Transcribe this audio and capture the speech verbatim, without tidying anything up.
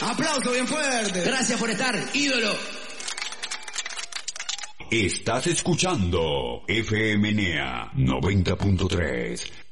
Aplauso bien fuerte. Gracias por estar, ídolo. Estás escuchando F M N E A noventa punto tres.